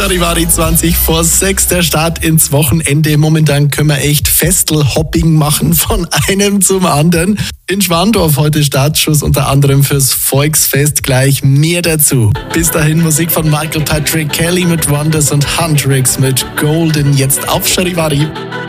Charivari 20 vor 6, der Start ins Wochenende. Momentan können wir echt Festelhopping machen von einem zum anderen. In Schwandorf heute Startschuss, unter anderem fürs Volksfest. Gleich mehr dazu. Bis dahin Musik von Michael Patrick Kelly mit Wonders und Huntrix mit Golden, jetzt auf Charivari.